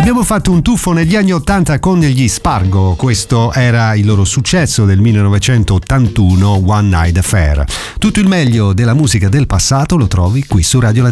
Abbiamo fatto un tuffo negli anni 80 con gli Spargo, questo era il loro successo del 1981, One Night Affair. Tutto il meglio della musica del passato lo trovi qui su Radio Latina.